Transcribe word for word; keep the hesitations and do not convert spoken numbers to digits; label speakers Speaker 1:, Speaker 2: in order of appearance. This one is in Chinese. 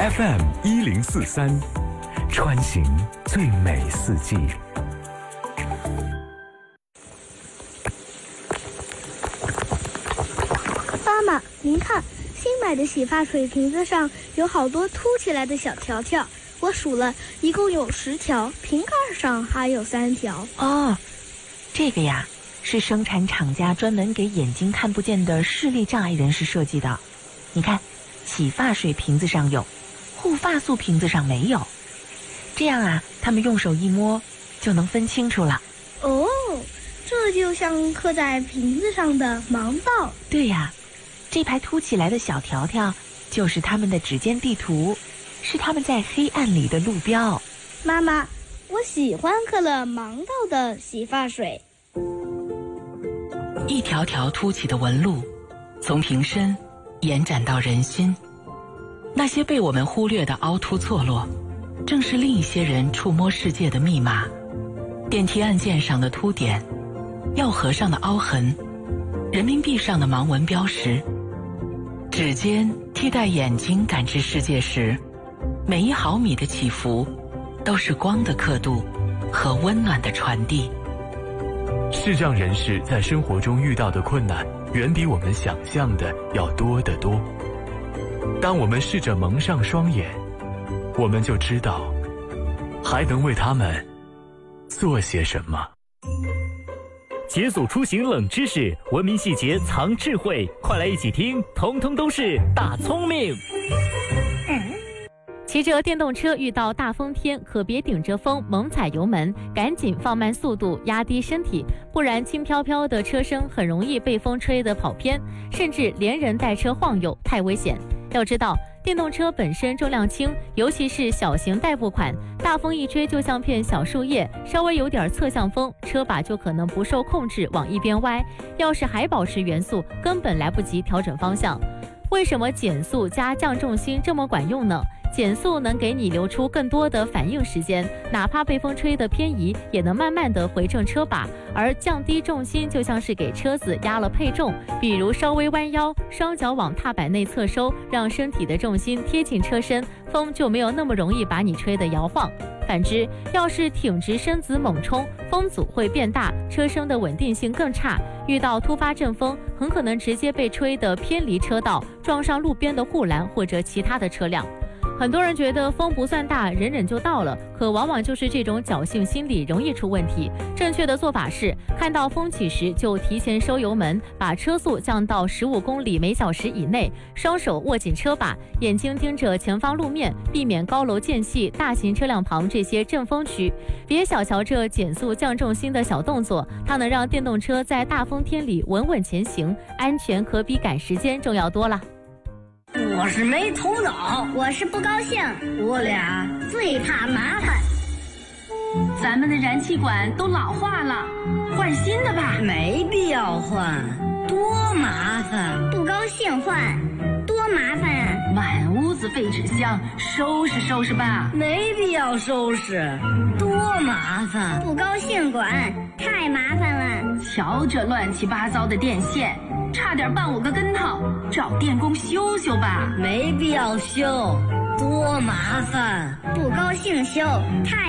Speaker 1: F M 一零四三，穿行最美四季。
Speaker 2: 妈妈，您看，新买的洗发水瓶子上有好多凸起来的小条条，我数了，一共有十条，瓶盖上还有三条。
Speaker 3: 哦，这个呀，是生产厂家专门给眼睛看不见的视力障碍人士设计的。你看，洗发水瓶子上有，护发素瓶子上没有，这样啊，他们用手一摸就能分清楚了。
Speaker 2: 哦，这就像刻在瓶子上的盲道。
Speaker 3: 对呀，这排凸起来的小条条就是他们的指尖地图，是他们在黑暗里的路标。
Speaker 2: 妈妈，我喜欢刻了盲道的洗发水。
Speaker 3: 一条条凸起的纹路，从瓶身延展到人心。那些被我们忽略的凹凸错落，正是另一些人触摸世界的密码。电梯按键上的凸点，药盒上的凹痕，人民币上的盲文标识，指尖替代眼睛感知世界时，每一毫米的起伏都是光的刻度和温暖的传递。
Speaker 1: 视障人士在生活中遇到的困难远比我们想象的要多得多。当我们试着蒙上双眼，我们就知道还能为他们做些什么。
Speaker 4: 解锁出行冷知识，文明细节藏智慧，快来一起听，通通都是大聪明。
Speaker 5: 骑着电动车遇到大风天，可别顶着风猛踩油门，赶紧放慢速度，压低身体，不然轻飘飘的车身很容易被风吹得跑偏，甚至连人带车晃悠，太危险。要知道，电动车本身重量轻，尤其是小型代步款，大风一吹就像片小树叶，稍微有点侧向风，车把就可能不受控制往一边歪，要是还保持原速，根本来不及调整方向。为什么减速加降重心这么管用呢？减速能给你留出更多的反应时间，哪怕被风吹得偏移，也能慢慢的回正车把。而降低重心就像是给车子压了配重，比如稍微弯腰，双脚往踏板内侧收，让身体的重心贴近车身，风就没有那么容易把你吹得摇晃。反之，要是挺直身子猛冲，风阻会变大，车身的稳定性更差，遇到突发阵风，很可能直接被吹得偏离车道，撞上路边的护栏或者其他的车辆。很多人觉得风不算大，忍忍就到了，可往往就是这种侥幸心理容易出问题。正确的做法是，看到风起时就提前收油门，把车速降到十五公里每小时以内，双手握紧车把，眼睛盯着前方路面，避免高楼间隙、大型车辆旁这些阵风区。别小瞧这减速降重心的小动作，它能让电动车在大风天里稳稳前行，安全可比赶时间重要多了。
Speaker 6: 我是没头脑，
Speaker 2: 我是不高兴，
Speaker 6: 我俩
Speaker 2: 最怕麻烦。
Speaker 7: 咱们的燃气管都老化了，换新的吧。
Speaker 6: 没必要换，多麻烦。
Speaker 2: 不高兴换，多麻烦啊！
Speaker 7: 满屋子废纸箱，收拾收拾吧。
Speaker 6: 没必要收拾，多麻烦。
Speaker 2: 不高兴管，太麻烦了。
Speaker 7: 瞧这乱七八糟的电线，差点绊我个跟头，找电工修修吧。
Speaker 6: 没必要修，多麻烦。
Speaker 2: 不高兴修，太